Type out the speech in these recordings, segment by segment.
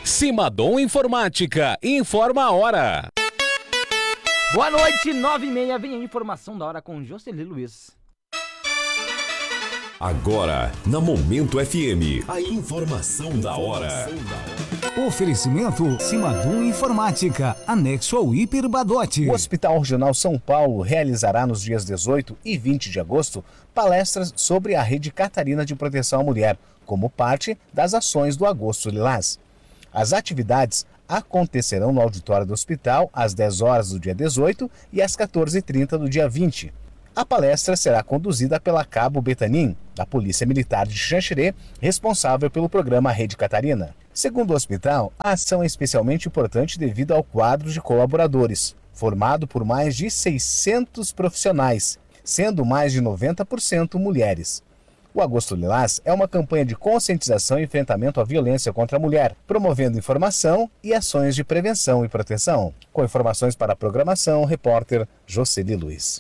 Simadom Informática, informa a hora. Boa noite, 9h30, vem a informação da hora com Jocely Luiz. Agora, na Momento FM, a informação da hora. Oferecimento Simadom Informática, anexo ao Hiper Badote. O Hospital Regional São Paulo realizará nos dias 18 e 20 de agosto palestras sobre a Rede Catarina de Proteção à Mulher, como parte das ações do Agosto Lilás. As atividades acontecerão no auditório do hospital às 10 horas do dia 18 e às 14h30 do dia 20. A palestra será conduzida pela Cabo Betanin, da Polícia Militar de Xanxerê, responsável pelo programa Rede Catarina. Segundo o hospital, a ação é especialmente importante devido ao quadro de colaboradores, formado por mais de 600 profissionais, sendo mais de 90% mulheres. O Agosto Lilás é uma campanha de conscientização e enfrentamento à violência contra a mulher, promovendo informação e ações de prevenção e proteção. Com informações para a programação, o repórter Jocely Luiz.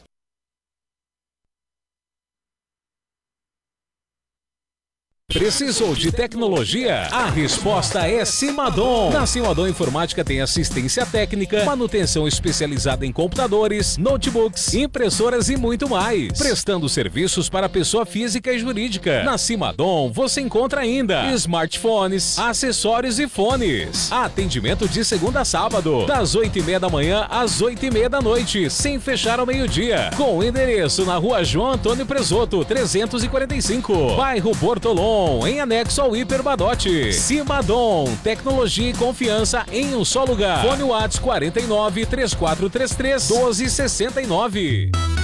Precisou de tecnologia? A resposta é Simadom. Na Simadom Informática tem assistência técnica, manutenção especializada em computadores, notebooks, impressoras e muito mais. Prestando serviços para pessoa física e jurídica. Na Simadom você encontra ainda smartphones, acessórios e fones. Atendimento de segunda a sábado, das 8h30 da manhã às 8h30 da noite, sem fechar ao meio-dia. Com endereço na Rua João Antônio Presoto, 345, bairro Bortolom, em anexo ao Hiper Badote. Simadom, tecnologia e confiança em um só lugar. Fone WhatsApp 49 3433 1269.